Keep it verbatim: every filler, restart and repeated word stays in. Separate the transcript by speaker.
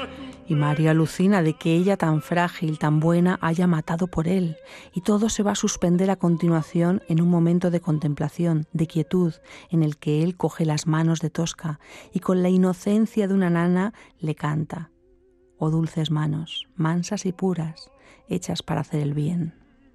Speaker 1: Y Mario alucina de que ella tan frágil, tan buena, haya matado por él. Y todo se va a suspender a continuación en un momento de contemplación, de quietud, en el que él coge las manos de Tosca y con la inocencia de una nana le canta: «Oh dulces manos, mansas y puras, hechas para hacer el bien».